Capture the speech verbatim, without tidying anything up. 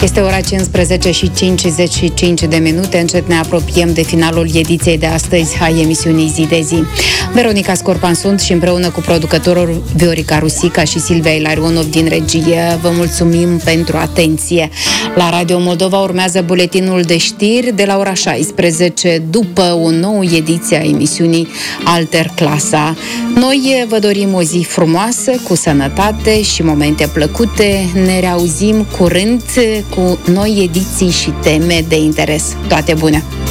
Este ora cincisprezece și cincizeci și cinci de minute. Încet ne apropiem de finalul ediției de astăzi a emisiunii Zi de Zi. Veronica Scorpan sunt și împreună cu producătorul Viorica Rusica și Silvia Ilarionov din regie vă mulțumim pentru atenție. La Radio Moldova urmează buletinul de știri de la ora șaisprezece, după o nouă ediție a emisiunii Alter Clasa. Noi vă dorim o zi frumoasă, cu sănătate și momente plăcute. Ne reauzim curând cu noi ediții și teme de interes. Toate bune!